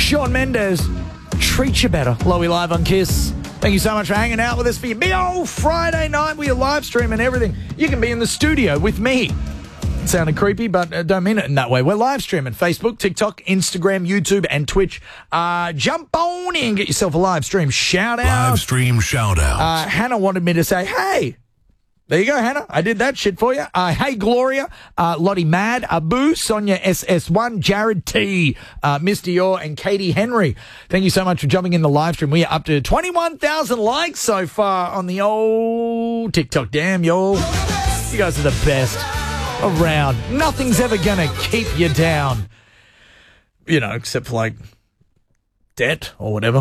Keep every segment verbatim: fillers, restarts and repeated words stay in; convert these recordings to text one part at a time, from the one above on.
Shawn Mendes, Treat You Better. Lowy live on Kiss. Thank you so much for hanging out with us for your big old Friday night. We are live streaming everything. You can be in the studio with me. It sounded creepy, but uh, don't mean it in that way. We're live streaming Facebook, TikTok, Instagram, YouTube, and Twitch. Uh, jump on in, get yourself a live stream shout out. Live stream shout out. Uh, Hannah wanted me to say, hey. There you go, Hannah. I did that shit for you. Uh, hey, Gloria, uh, Lottie Mad, Abu, Sonia S S one, Jared T, uh, Miss Dior, and Katie Henry. Thank you so much for jumping in the live stream. We are up to twenty-one thousand likes so far on the old TikTok. Damn, y'all. You guys are the best around. Nothing's ever going to keep you down. You know, except for, like, debt or whatever.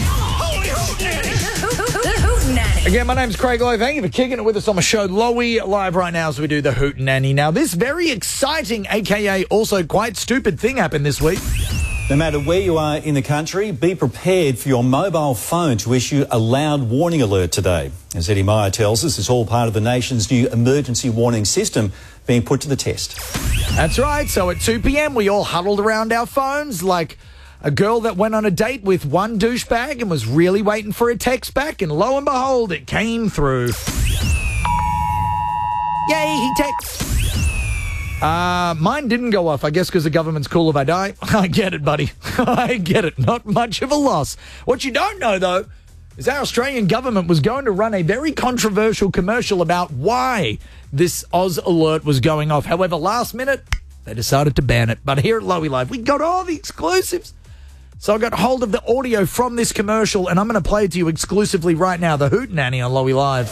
Again, my name's Craig Lowe. Thank you for kicking it with us on my show, Lowy, live right now as we do the Hootenanny. Now, this very exciting, a k a also quite stupid thing happened this week. No matter where you are in the country, be prepared for your mobile phone to issue a loud warning alert today. As Eddie Meyer tells us, it's all part of the nation's new emergency warning system being put to the test. That's right. So at two p.m, we all huddled around our phones like a girl that went on a date with one douchebag and was really waiting for a text back, and lo and behold, it came through. Yay, he texts. Uh, mine didn't go off, I guess because the government's cool if I die. I get it, buddy. I get it. Not much of a loss. What you don't know, though, is our Australian government was going to run a very controversial commercial about why this Oz alert was going off. However, last minute, they decided to ban it. But here at Lowy Live, we got all the exclusives. So I got hold of the audio from this commercial, and I'm going to play it to you exclusively right now, the Hootenanny on Lowy Live.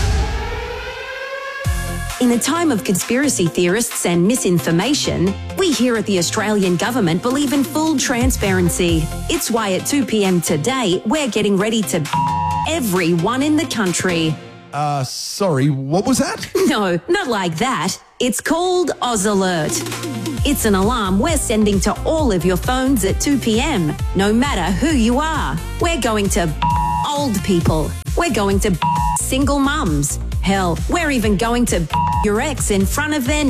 In a time of conspiracy theorists and misinformation, we here at the Australian government believe in full transparency. It's why at two p.m. today, we're getting ready to everyone in the country. Uh, sorry, what was that? No, not like that. It's called Oz Alert. It's an alarm we're sending to all of your phones at two p.m, no matter who you are. We're going to old people. We're going to single mums. Hell, we're even going to your ex in front of their